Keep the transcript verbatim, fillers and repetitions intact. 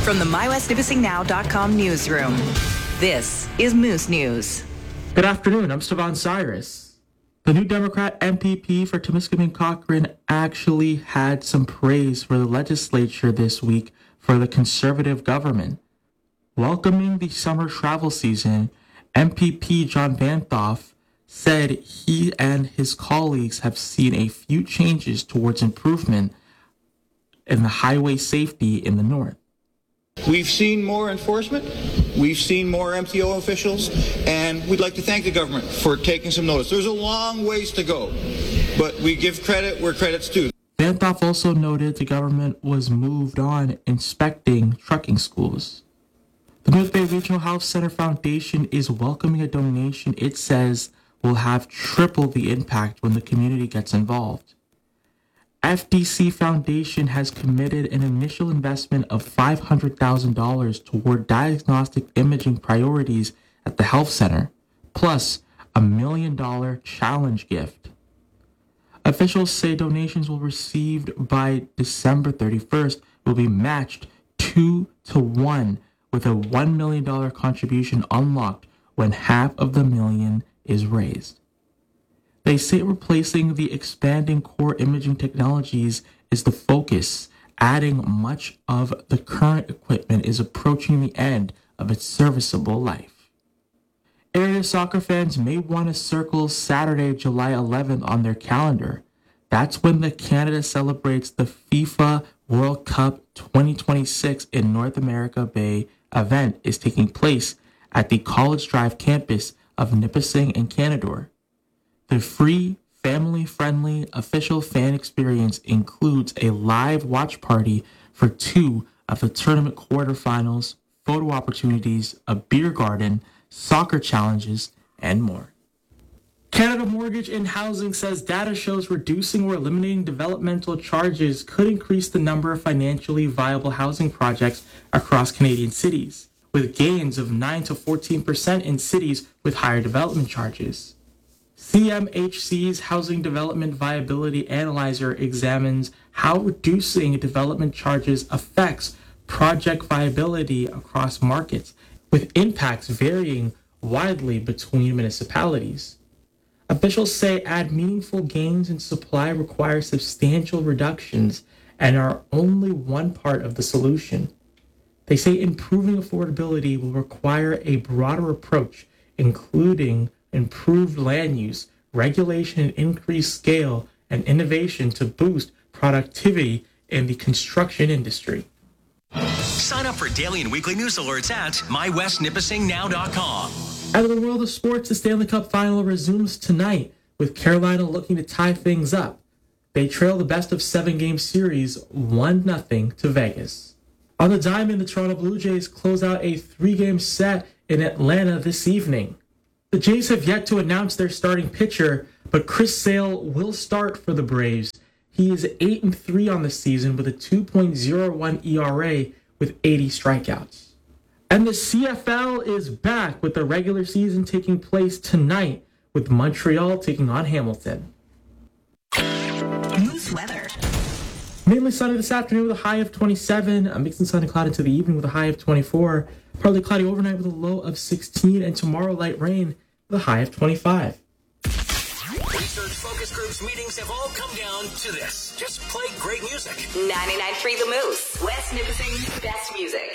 From the My West Nipissing Now dot com newsroom, this is Moose News. Good afternoon, I'm Stevan Cyrus. The new Democrat M P P for Temiskaming Cochrane actually had some praise for the legislature this week for the conservative government. Welcoming the summer travel season, M P P John Vanthof said he and his colleagues have seen a few changes towards improvement in the highway safety in the north. We've seen more enforcement, we've seen more M T O officials, and we'd like to thank the government for taking some notice. There's a long ways to go, but we give credit where credit's due. Vanthof also noted the government was moved on inspecting trucking schools. The North Bay Regional Health Center Foundation is welcoming a donation it says will have triple the impact when the community gets involved. F D C Foundation has committed an initial investment of five hundred thousand dollars toward diagnostic imaging priorities at the health center, plus a million dollar challenge gift. Officials say donations will received by December thirty-first will be matched two to one with a one million dollars contribution unlocked when half of the million is raised. They say replacing the expanding core imaging technologies is the focus, adding much of the current equipment is approaching the end of its serviceable life. Area soccer fans may want to circle Saturday, July eleventh on their calendar. That's when the Canada celebrates the FIFA World Cup twenty twenty-six in North America Bay event is taking place at the College Drive campus of Nipissing and Canadore. The free, family-friendly official fan experience includes a live watch party for two of the tournament quarterfinals, photo opportunities, a beer garden, soccer challenges, and more. Canada Mortgage and Housing says data shows reducing or eliminating developmental charges could increase the number of financially viable housing projects across Canadian cities, with gains of nine to fourteen percent in cities with higher development charges. C M H C's Housing Development Viability Analyzer examines how reducing development charges affects project viability across markets, with impacts varying widely between municipalities. Officials say add meaningful gains in supply require substantial reductions and are only one part of the solution. They say improving affordability will require a broader approach, including improved land use, regulation and increased scale, and innovation to boost productivity in the construction industry. Sign up for daily and weekly news alerts at my west nipissing now dot com. Out of the world of sports, the Stanley Cup Final resumes tonight, with Carolina looking to tie things up. They trail the best of seven game series one nothing to Vegas. On the diamond, the Toronto Blue Jays close out a three game set in Atlanta this evening. The Jays have yet to announce their starting pitcher, but Chris Sale will start for the Braves. He is eight and three on the season with a two point oh one E R A with eighty strikeouts. And the C F L is back with the regular season taking place tonight, with Montreal taking on Hamilton. Moose weather. Mainly sunny this afternoon with a high of twenty-seven, a mixing sun and cloud into the evening with a high of twenty-four, partly cloudy overnight with a low of sixteen, and tomorrow light rain with a high of twenty-five. Research focus groups meetings have all come down to this. Just play great music. ninety-nine point three The Moose, West Nipissing's best music.